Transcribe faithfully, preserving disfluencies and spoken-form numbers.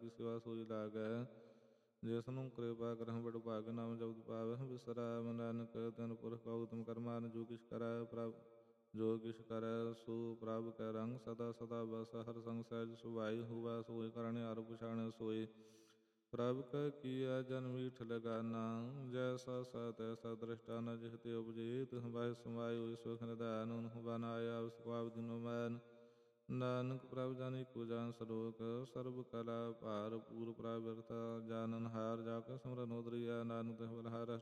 ਕੀ ਸੇਵਾ ਸੋਈ ਲਾਗੈ। ਜਿਸ ਨੂੰ ਕਿਰਪਾ ਕਰਹੁ ਬੜ ਭਾਗ, ਨਾਮ ਜਪਤ ਪਾਵਹਿ ਬਿਸਰੈ। ਨਾਨਕ ਤਿਨ ਪੁਰਖ ਕਾ ਉਤਮ ਕਰਮਾਨ, ਜੋ ਕਿਛ ਕਰੈ ਪ੍ਰਭ ਜੋ ਕਿਛ ਕਰੈ ਸੋ ਪ੍ਰਭ ਕੈ ਰੰਗ। ਸਦਾ ਸਦਾ ਬਸ ਹਰ ਸੰਗ ਸਹਿਜ ਸੁਭਾਈ, ਹੋਵੈ ਸੋਇ ਕਰਣੇ ਹਰਿ ਪਛਾਣੈ ਸੋਈ। ਪ੍ਰਭ ਕੈ ਕੀਆ ਜਨ ਮੀਠ ਲਗਾਨਾ, ਜੈਸਾ ਸਾ ਤੈਸਾ ਦ੍ਰਿਸ਼ਟਾ ਨ। ਜਿਹ ਤੇ ਉਪਜੇ ਤਿਹ ਬਾਹਿ ਸਮਾਇ, ਹੋਇ ਸੁਖ ਨਿਧਾਨ। ਓਨਹੁ ਬਨ ਆਇਆ ਵਿਸੁ ਦਿਨੋ ਮੈਨ। ਨਾਨਕ ਪ੍ਰਭ ਜਨ ਏਕੋ ਜਾਨ ਸਲੋਕ, ਸਰਬ ਕਲਾ ਭਾਰ ਪੂਰ ਪ੍ਰਭ ਬਿਰਥਾ ਜਾਨਨ ਹਾਰ। ਜਾ ਕੈ ਸਿਮਰਨ ਉਦਰੀਆ ਨਾਨਕ ਤਿਹ ਬਲਿਹਾਰੁ,